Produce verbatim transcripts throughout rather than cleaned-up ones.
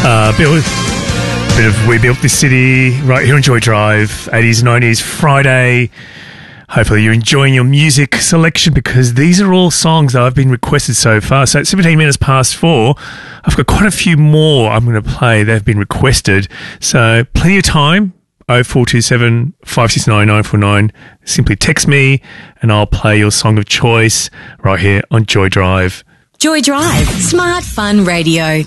Uh, built, bit of We Built This City right here on Joy Drive, eighties, nineties, Friday. Hopefully you're enjoying your music selection because these are all songs that have been requested so far. So at seventeen minutes past four, I've got quite a few more I'm going to play that have been requested. So plenty of time, oh four two seven, five six nine, nine four nine. Simply text me and I'll play your song of choice right here on Joy Drive. Joy Drive, smart fun radio.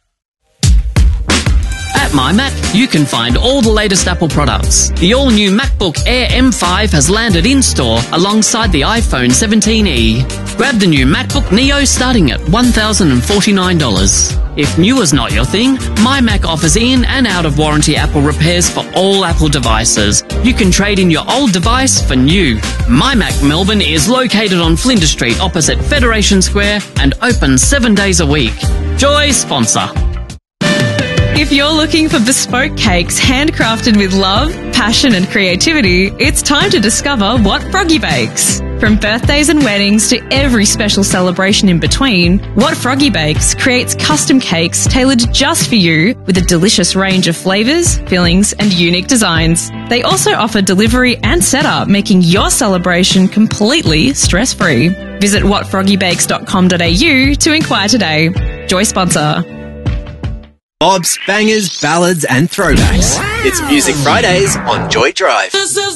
At MyMac, you can find all the latest Apple products. The all-new MacBook Air M five has landed in-store alongside the iPhone seventeen e. Grab the new MacBook Neo starting at one thousand forty-nine dollars. If new is not your thing, MyMac offers in and out-of-warranty Apple repairs for all Apple devices. You can trade in your old device for new. MyMac Melbourne is located on Flinders Street opposite Federation Square and open seven days a week. Joy sponsor. If you're looking for bespoke cakes handcrafted with love, passion and creativity, it's time to discover What Froggy Bakes. From birthdays and weddings to every special celebration in between, What Froggy Bakes creates custom cakes tailored just for you with a delicious range of flavours, fillings and unique designs. They also offer delivery and setup, making your celebration completely stress-free. Visit what froggy bakes dot com dot a u to inquire today. Joy sponsor. Bob's, bangers, ballads and throwbacks. It's Music Fridays on Joy Drive.